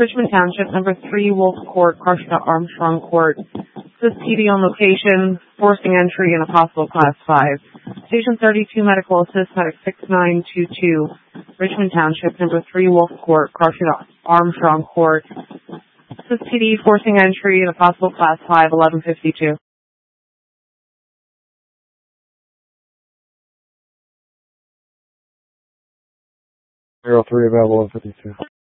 Richmond Township, number 3, Wolf Court, Crushing Armstrong Court. Assist PD on location, forcing entry in a possible class 5. Station 32, medical assist, medic 6922, Richmond Township, number 3, Wolf Court, Crushing Armstrong Court. Assist PD, forcing entry in a possible class 5, 1152. 03 available 52.